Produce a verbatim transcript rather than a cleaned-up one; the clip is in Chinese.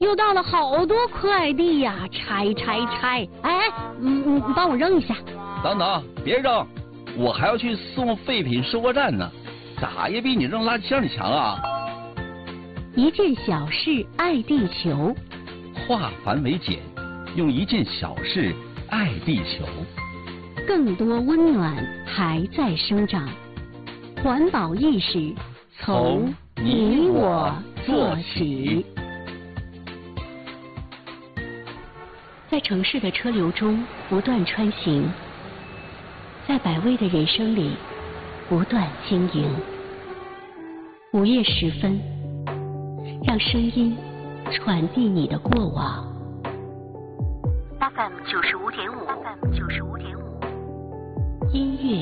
又到了好多快递呀，拆拆拆！哎，嗯，你帮我扔一下。 等等，别扔，我还要去送废品收货站呢，咋也比你扔垃圾箱里强啊！ 一件小事爱地球， 化繁为简，用一件小事爱地球。 更多温暖还在生长，环保意识从你我做起。在城市的车流中不断穿行，在百味的人生里不断经营。午夜时分，让声音传递你的过往。F M 九十五点五，F M 九十五点五，音乐。